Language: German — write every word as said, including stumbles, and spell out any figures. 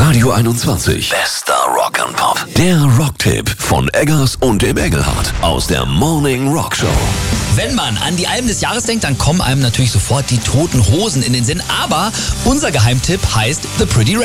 Radio einundzwanzig. Bester Rock and Pop. Der Rocktipp von Eggers und dem Engelhardt aus der Morning Rock Show. Wenn man an die Alben des Jahres denkt, dann kommen einem natürlich sofort die Toten Hosen in den Sinn. Aber unser Geheimtipp heißt The Pretty Reckless.